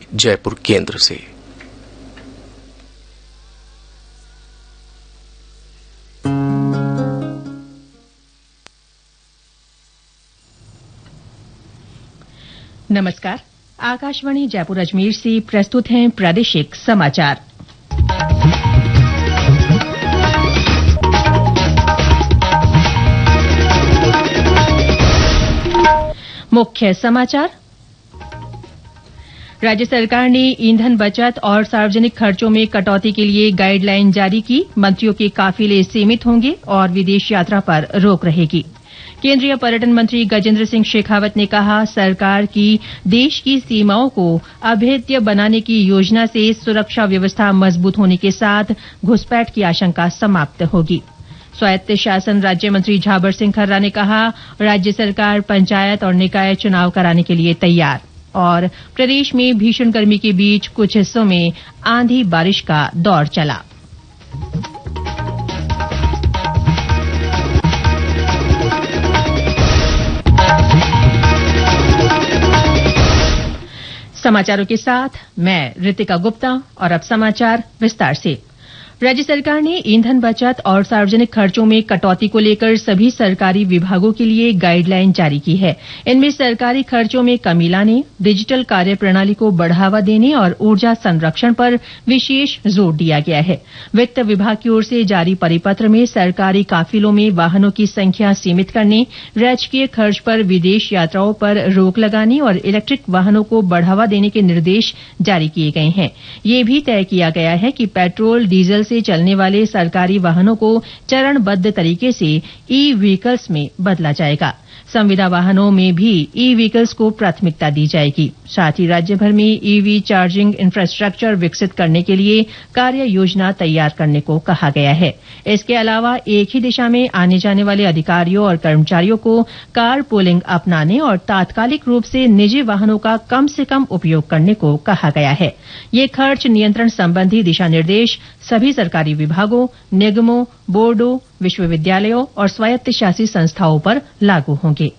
जयपुर केंद्र से। नमस्कार, आकाशवाणी जयपुर अजमेर से प्रस्तुत हैं प्रादेशिक समाचार। मुख्य समाचार। राज्य सरकार ने ईंधन बचत और सार्वजनिक खर्चों में कटौती के लिए गाइडलाइन जारी की। मंत्रियों के काफिले सीमित होंगे और विदेश यात्रा पर रोक रहेगी। केंद्रीय पर्यटन मंत्री गजेंद्र सिंह शेखावत ने कहा, सरकार की देश की सीमाओं को अभेद्य बनाने की योजना से सुरक्षा व्यवस्था मजबूत होने के साथ घुसपैठ की आशंका समाप्त होगी। स्वायत्त शासन राज्य मंत्री झाबर सिंह खर्रा ने कहा, राज्य सरकार पंचायत और निकाय चुनाव कराने के लिए तैयार। और प्रदेश में भीषण गर्मी के बीच कुछ हिस्सों में आंधी बारिश का दौर चला। समाचारों के साथ मैं रितिका गुप्ता और अब समाचार विस्तार से। राज्य सरकार ने ईंधन बचत और सार्वजनिक खर्चों में कटौती को लेकर सभी सरकारी विभागों के लिए गाइडलाइन जारी की है। इनमें सरकारी खर्चों में कमी लाने, डिजिटल कार्य प्रणाली को बढ़ावा देने और ऊर्जा संरक्षण पर विशेष जोर दिया गया है। वित्त विभाग की ओर से जारी परिपत्र में सरकारी काफिलों में वाहनों की संख्या सीमित करने, राजकीय खर्च पर विदेश यात्राओं पर रोक लगाने और इलेक्ट्रिक वाहनों को बढ़ावा देने के निर्देश जारी किए गए हैं। यह भी तय किया गया है कि पेट्रोल डीजल से चलने वाले सरकारी वाहनों को चरणबद्ध तरीके से ई व्हीकल्स में बदला जाएगा। संविदा वाहनों में भी ई व्हीकल्स को प्राथमिकता दी जाएगी। साथ ही राज्य भर में ईवी चार्जिंग इंफ्रास्ट्रक्चर विकसित करने के लिए कार्य योजना तैयार करने को कहा गया है। इसके अलावा एक ही दिशा में आने जाने वाले अधिकारियों और कर्मचारियों को कार पूलिंग अपनाने और तात्कालिक रूप से निजी वाहनों का कम से कम उपयोग करने को कहा गया है। ये खर्च नियंत्रण संबंधी दिशा निर्देश सभी सरकारी विभागों, निगमों, बोर्डों, विश्वविद्यालयों और स्वायत्त शासी संस्थाओं पर लागू होंगे।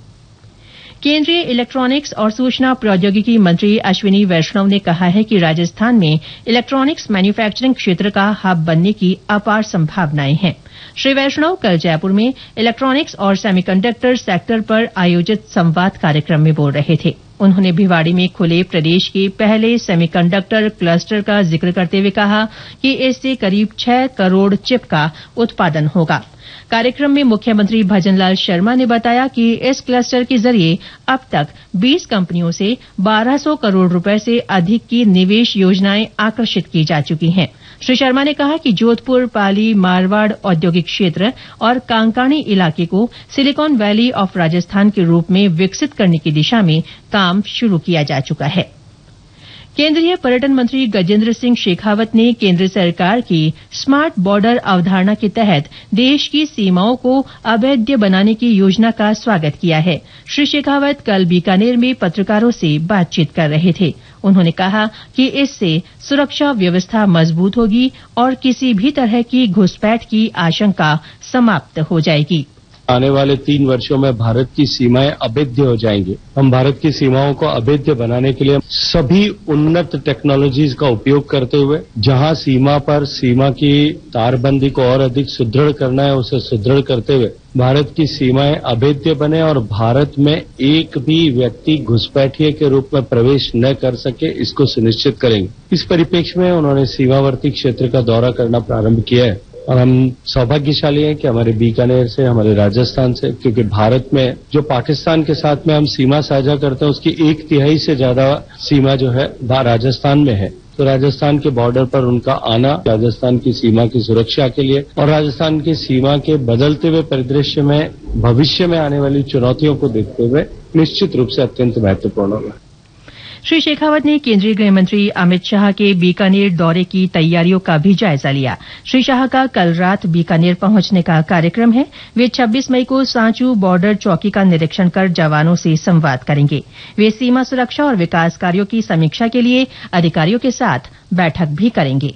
केंद्रीय इलेक्ट्रॉनिक्स और सूचना प्रौद्योगिकी मंत्री अश्विनी वैष्णव ने कहा है कि राजस्थान में इलेक्ट्रॉनिक्स मैन्युफैक्चरिंग क्षेत्र का हब बनने की अपार संभावनाएं हैं। श्री वैष्णव कल जयपुर में इलेक्ट्रॉनिक्स और सेमीकंडक्टर सेक्टर पर आयोजित संवाद कार्यक्रम में बोल रहे थे। उन्होंने भिवाड़ी में खुले प्रदेश के पहले सेमीकंडक्टर क्लस्टर का जिक्र करते हुए कहा कि इससे करीब 6 करोड़ चिप का उत्पादन होगा। कार्यक्रम में मुख्यमंत्री भजनलाल शर्मा ने बताया कि इस क्लस्टर के जरिए अब तक 20 कंपनियों से 1200 करोड़ रुपए से अधिक की निवेश योजनाएं आकर्षित की जा चुकी हैं। श्री शर्मा ने कहा कि जोधपुर, पाली, मारवाड़ औद्योगिक क्षेत्र और कांकाणी इलाके को सिलिकॉन वैली ऑफ राजस्थान के रूप में विकसित करने की दिशा में काम शुरू किया जा चुका है। केंद्रीय पर्यटन मंत्री गजेंद्र सिंह शेखावत ने केंद्र सरकार की स्मार्ट बॉर्डर अवधारणा के तहत देश की सीमाओं को अभेद्य बनाने की योजना का स्वागत किया है। श्री शेखावत कल बीकानेर में पत्रकारों से बातचीत कर रहे थे। उन्होंने कहा कि इससे सुरक्षा व्यवस्था मजबूत होगी और किसी भी तरह की घुसपैठ की आशंका समाप्त हो जाएगी। आने वाले 3 वर्षों में भारत की सीमाएं अभेद्य हो जाएंगी। हम भारत की सीमाओं को अभेद्य बनाने के लिए सभी उन्नत टेक्नोलॉजीज का उपयोग करते हुए जहां सीमा पर सीमा की तारबंदी को और अधिक सुदृढ़ करना है, उसे सुदृढ़ करते हुए भारत की सीमाएं अभेद्य बने और भारत में एक भी व्यक्ति घुसपैठिए के रूप में प्रवेश न कर सके, इसको सुनिश्चित करेंगे। इस परिप्रेक्ष्य में उन्होंने सीमावर्ती क्षेत्र का दौरा करना प्रारंभ किया है और हम सौभाग्यशाली हैं कि हमारे बीकानेर से, हमारे राजस्थान से, क्योंकि भारत में जो पाकिस्तान के साथ में हम सीमा साझा करते हैं उसकी 1/3 से ज्यादा सीमा जो है राजस्थान में है। तो राजस्थान के बॉर्डर पर उनका आना राजस्थान की सीमा की सुरक्षा के लिए और राजस्थान की सीमा के बदलते हुए परिदृश्य में भविष्य में आने वाली चुनौतियों को देखते हुए निश्चित रूप से अत्यंत महत्वपूर्ण होगा। श्री शेखावत ने केंद्रीय गृह मंत्री अमित शाह के बीकानेर दौरे की तैयारियों का भी जायजा लिया। श्री शाह का कल रात बीकानेर पहुंचने का कार्यक्रम है। वे 26 मई को सांचू बॉर्डर चौकी का निरीक्षण कर जवानों से संवाद करेंगे। वे सीमा सुरक्षा और विकास कार्यों की समीक्षा के लिए अधिकारियों के साथ बैठक भी करेंगे।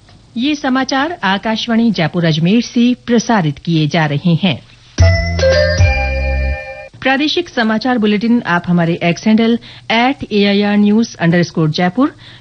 ये समाचार आकाशवाणी जयपुर अजमेर से प्रसारित किए जा रहे हैं। प्रादेशिक समाचार बुलेटिन आप हमारे एक्स हैंडल @AIR News_जयपुर,